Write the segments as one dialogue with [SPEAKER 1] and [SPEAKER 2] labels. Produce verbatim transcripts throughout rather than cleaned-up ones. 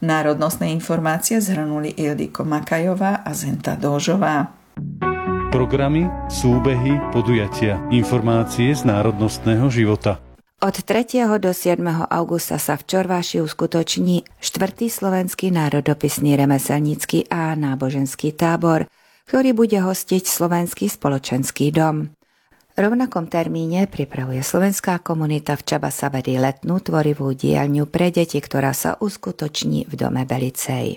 [SPEAKER 1] Národnostné informácie zhrnuli Ildiko Makajová a Zenta Dóžová.
[SPEAKER 2] Programy, súbehy, podujatia, informácie z národnostného života.
[SPEAKER 3] Od tretieho do siedmeho augusta sa v Čorváši uskutoční štvrtý slovenský národopisný remeselnícky a náboženský tábor, ktorý bude hostiť Slovenský spoločenský dom. V rovnakom termíne pripravuje slovenská komunita v Čabasabadi letnú tvorivú dielňu pre deti, ktorá sa uskutoční v dome Belicej.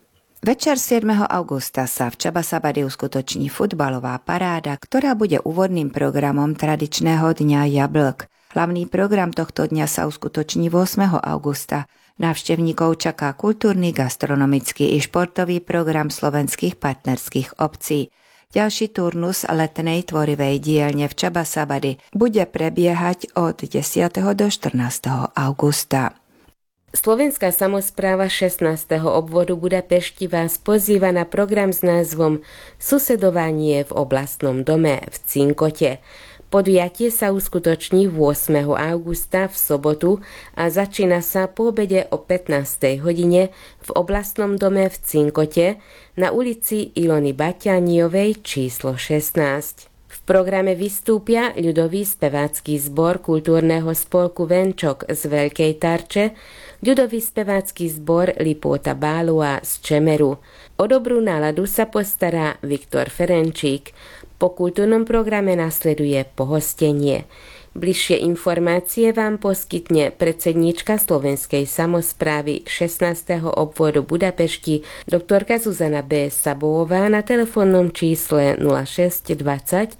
[SPEAKER 3] Večer siedmeho augusta sa v Čabasabadi uskutoční futbalová paráda, ktorá bude úvodným programom tradičného dňa jablk. Hlavný program tohto dňa sa uskutoční ôsmeho augusta. Návštevníkov čaká kultúrny, gastronomický i športový program slovenských partnerských obcí. Ďalší turnus letnej tvorivej dielne v Čabasabadi bude prebiehať od desiateho do štrnásteho augusta.
[SPEAKER 4] Slovenská samospráva šestnásteho obvodu Budapešti vás pozýva na program s názvom Susedovanie v oblastnom dome v Cinkote. Podujatie sa uskutoční ôsmeho augusta v sobotu a začína sa po obede o pätnástej hodine v oblastnom dome v Cinkote na ulici Ilony Baťaniovej číslo šestnásť. V programe vystúpia ľudový spevácky zbor kultúrneho spolku Venčok z Veľkej Tarče, ľudový spevácky zbor Lipóta Bálua z Čemeru. O dobrú náladu sa postará Viktor Ferenčík. Po kultúrnom programe nasleduje pohostenie. Bližšie informácie vám poskytne predsedníčka Slovenskej samosprávy šestnásteho obvodu Budapešti doktorka Zuzana B. Sabová na telefónnom čísle nula šesť dvadsať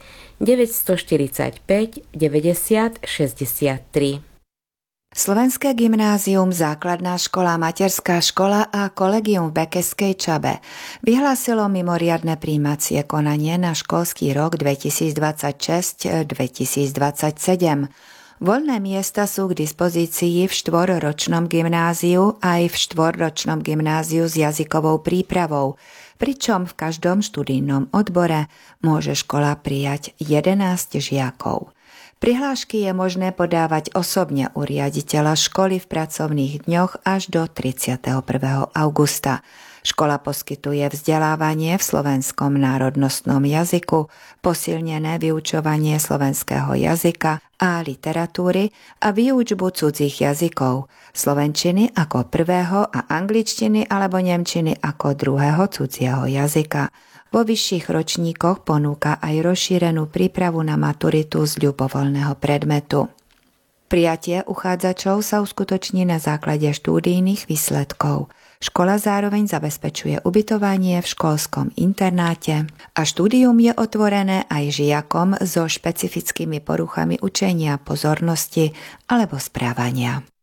[SPEAKER 4] deväťstoštyridsaťpäť deväťdesiat šesťdesiattri.
[SPEAKER 3] Slovenské gymnázium, základná škola, materská škola a kolegium v Bekeskej Čabe vyhlásilo mimoriadne prijímacie konanie na školský rok dvetisícdvadsaťšesť dvetisícdvadsaťsedem. Voľné miesta sú k dispozícii v štvorročnom gymnáziu aj v štvorročnom gymnáziu s jazykovou prípravou, pričom v každom študijnom odbore môže škola prijať jedenásť žiakov. Prihlášky je možné podávať osobne u riaditeľa školy v pracovných dňoch až do tridsiateho prvého augusta. Škola poskytuje vzdelávanie v slovenskom národnostnom jazyku, posilnené vyučovanie slovenského jazyka a literatúry a výučbu cudzích jazykov, slovenčiny ako prvého a angličtiny alebo nemčiny ako druhého cudzieho jazyka. Vo vyšších ročníkoch ponúka aj rozšírenú prípravu na maturitu z ľubovoľného predmetu. Prijatie uchádzačov sa uskutoční na základe štúdijných výsledkov. Škola zároveň zabezpečuje ubytovanie v školskom internáte a štúdium je otvorené aj žiakom so špecifickými poruchami učenia, pozornosti alebo správania.